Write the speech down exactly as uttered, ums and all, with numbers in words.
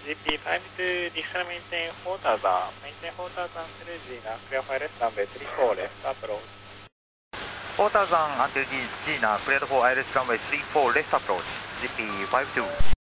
ジーピーファイブツー December maintain four thousand, maintain four thousand through Gina, clear for left runway three four left approach. four thousand until Gina, cleared for I L S runway three four left approach, G P five two.